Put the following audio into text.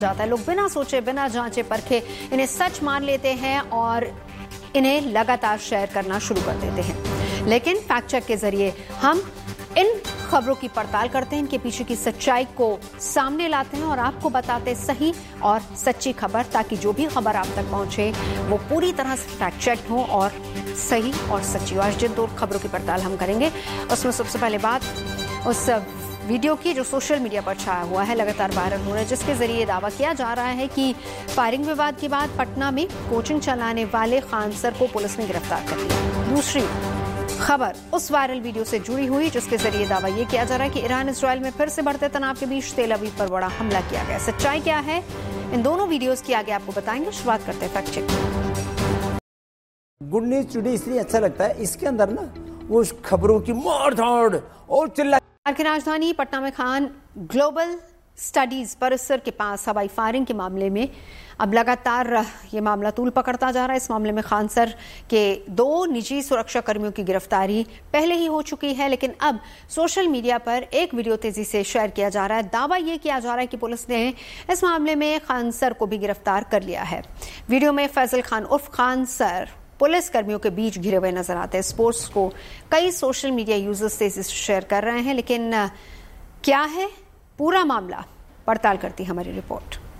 जाता है। लोग बिना सोचे बिना जांचे परखे इन्हें सच मान लेते हैं और इन्हें लगातार शेयर करना शुरू कर देते हैं। लेकिन फैक्ट चेक के जरिए हम इन खबरों की पड़ताल करते हैं, इनके पीछे की सच्चाई को सामने लाते हैं और आपको बताते सही और सच्ची खबर, ताकि जो भी खबर आप तक पहुंचे वो पूरी तरह से फैक्ट चेक हो और सही और सच्ची। आज जिन दो खबरों की पड़ताल हम करेंगे उसमें सबसे पहले बात उस वीडियो की जो सोशल मीडिया पर छाया हुआ है, लगातार वायरल हो रहा है, जिसके जरिए दावा किया जा रहा है कि फायरिंग विवाद के बाद पटना में कोचिंग चलाने वाले खान सर को पुलिस ने गिरफ्तार कर लिया। दूसरी खबर उस वायरल वीडियो से जुड़ी हुई जिसके जरिए दावा यह किया जा रहा है कि ईरान इजराइल में फिर से बढ़ते तनाव के बीच तेल अवीव पर बड़ा हमला किया गया। सच्चाई क्या है, इन दोनों वीडियोस की आगे आपको बताएंगे। शुरुआत करते हैं fact check. Good news today इसलिए अच्छा लगता है, इसके अंदर ना वो खबरों की मार धाड़ और चिल्ला की राजधानी पटना में खान ग्लोबल स्टडीज परिसर के पास हवाई फायरिंग के मामले में अब लगातार ये मामला तूल पकड़ता जा रहा है। इस मामले में खान सर के 2 निजी सुरक्षा कर्मियों की गिरफ्तारी पहले ही हो चुकी है, लेकिन अब सोशल मीडिया पर एक वीडियो तेजी से शेयर किया जा रहा है। दावा यह किया जा रहा है कि पुलिस ने इस मामले में खान सर को भी गिरफ्तार कर लिया है। वीडियो में फैजल खान उर्फ खान सर पुलिस कर्मियों के बीच घिरे हुए नजर आते हैं। स्पोर्ट्स को कई सोशल मीडिया यूजर्स तेजी से शेयर कर रहे हैं, लेकिन क्या है पूरा मामला, पड़ताल करती हमारी रिपोर्ट।